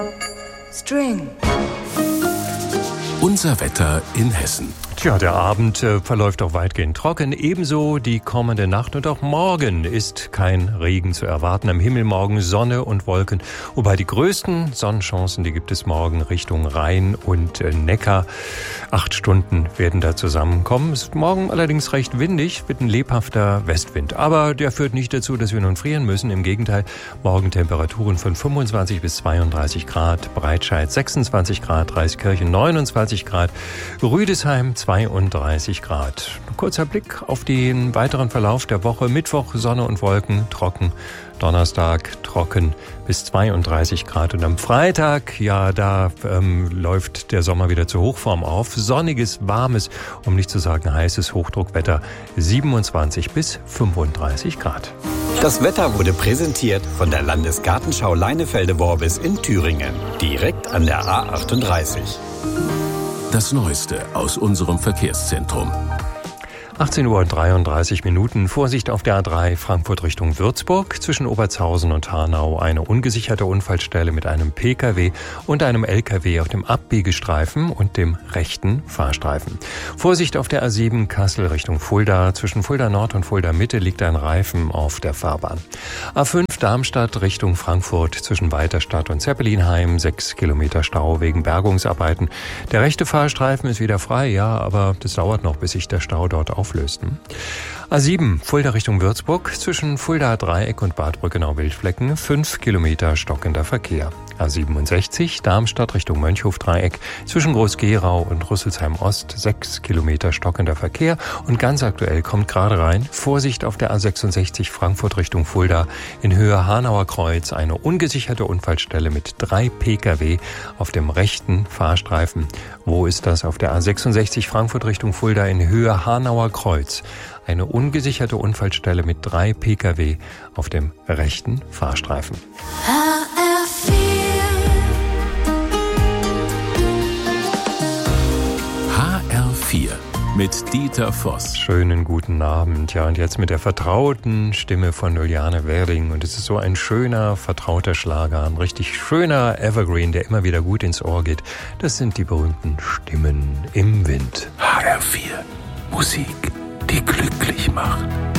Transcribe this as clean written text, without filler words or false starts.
String. Unser Wetter in Hessen. Tja, der Abend verläuft auch weitgehend trocken, ebenso die kommende Nacht und auch morgen ist kein Regen zu erwarten. Am Himmel morgen Sonne und Wolken, wobei die größten Sonnenchancen, die gibt es morgen Richtung Rhein und Neckar. 8 Stunden werden da zusammenkommen. Es ist morgen allerdings recht windig mit ein lebhafter Westwind, aber der führt nicht dazu, dass wir nun frieren müssen. Im Gegenteil, morgen Temperaturen von 25 bis 32 Grad, Breitscheid 26 Grad, Reiskirchen 29 Grad, Rüdesheim 32 Grad. Ein kurzer Blick auf den weiteren Verlauf der Woche. Mittwoch Sonne und Wolken, trocken. Donnerstag trocken bis 32 Grad. Und am Freitag, ja, da läuft der Sommer wieder zur Hochform auf. Sonniges, warmes, um nicht zu sagen heißes Hochdruckwetter. 27 bis 35 Grad. Das Wetter wurde präsentiert von der Landesgartenschau Leinefelde-Worbis in Thüringen. Direkt an der A38. Das Neueste aus unserem Verkehrszentrum. 18:33 Uhr. Vorsicht auf der A3 Frankfurt Richtung Würzburg. Zwischen Obertshausen und Hanau eine ungesicherte Unfallstelle mit einem Pkw und einem Lkw auf dem Abbiegestreifen und dem rechten Fahrstreifen. Vorsicht auf der A7 Kassel Richtung Fulda. Zwischen Fulda Nord und Fulda Mitte liegt ein Reifen auf der Fahrbahn. A5 Darmstadt Richtung Frankfurt. Zwischen Weiterstadt und Zeppelinheim 6 Kilometer Stau wegen Bergungsarbeiten. Der rechte Fahrstreifen ist wieder frei, ja, aber das dauert noch, bis sich der Stau dort auflöst. A7 Fulda Richtung Würzburg, zwischen Fulda Dreieck und Bad Brückenau-Wildflecken 5 Kilometer stockender Verkehr. A67 Darmstadt Richtung Mönchhof-Dreieck, zwischen Groß-Gerau und Rüsselsheim Ost 6 Kilometer stockender Verkehr. Und ganz aktuell kommt gerade rein, Vorsicht auf der A66 Frankfurt Richtung Fulda, in Höhe Hanauer Kreuz eine ungesicherte Unfallstelle mit 3 Pkw auf dem rechten Fahrstreifen. Wo ist das? Auf der A66 Frankfurt Richtung Fulda in Höhe Hanauer Kreuz. Eine ungesicherte Unfallstelle mit 3 Pkw auf dem rechten Fahrstreifen. HR4 mit Dieter Voss. Schönen guten Abend. Ja, und jetzt mit der vertrauten Stimme von Juliane Werding. Und es ist so ein schöner, vertrauter Schlager, ein richtig schöner Evergreen, der immer wieder gut ins Ohr geht. Das sind die berühmten Stimmen im Wind. HR4 Musik, die glücklich macht.